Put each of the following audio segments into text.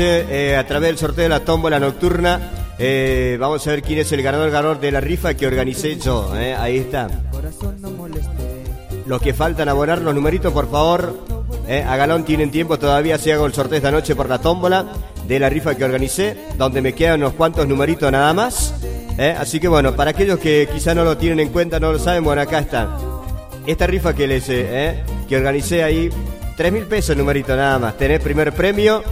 A través del sorteo de la tómbola nocturna, vamos a ver quién es el ganador de la rifa que organicé yo. Ahí está. Los que faltan abonar los numeritos, por favor. A galón tienen tiempo todavía. Si hago el sorteo esta noche por la tómbola de la rifa que organicé, donde me quedan unos cuantos numeritos nada más. Así que bueno, para aquellos que quizá no lo tienen en cuenta, no lo saben, bueno, acá está. Esta rifa que organicé ahí, 3.000 pesos el numerito nada más. Tenés primer premio.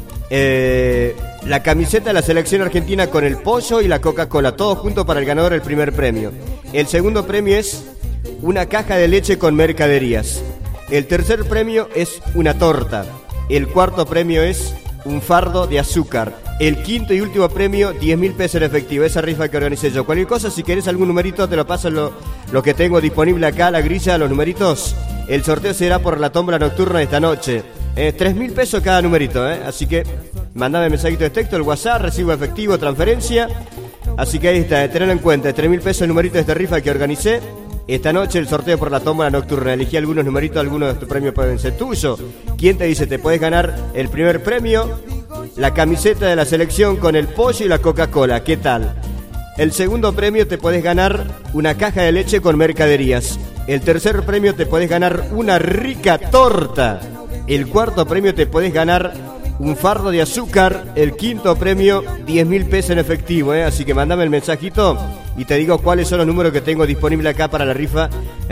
La camiseta de la selección argentina con el pollo y la Coca-Cola, todos juntos para el ganador del primer premio. El segundo premio es una caja de leche con mercaderías. El tercer premio es una torta. El cuarto premio es un fardo de azúcar. El quinto y último premio, 10.000 pesos en efectivo. Esa rifa que organicé yo. Cualquier cosa, si querés algún numerito, te lo paso lo que tengo disponible acá, la grilla, los numeritos. El sorteo será por la tómbola nocturna de esta noche. 3.000 pesos cada numerito, así que mandame mensajito de texto, el WhatsApp, recibo efectivo, transferencia. Así que ahí está, tenedlo en cuenta, 3.000 pesos el numerito de esta rifa que organicé. Esta noche el sorteo por la tómbola nocturna. Elegí algunos numeritos, algunos de estos premios pueden ser tuyos. ¿Quién te dice? Te puedes ganar el primer premio, la camiseta de la selección con el pollo y la Coca-Cola. ¿Qué tal? El segundo premio te podés ganar una caja de leche con mercaderías. El tercer premio te podés ganar una rica torta. El cuarto premio te podés ganar un fardo de azúcar. El quinto premio, 10.000 pesos en efectivo, Así que mandame el mensajito y te digo cuáles son los números que tengo disponibles acá para la rifa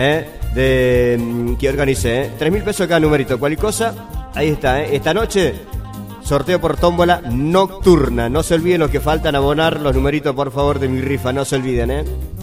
que organicé, 3.000 pesos cada numerito. Cualquier cosa, ahí está, Esta noche, sorteo por tómbola nocturna. No se olviden los que faltan abonar los numeritos, por favor, de mi rifa. No se olviden,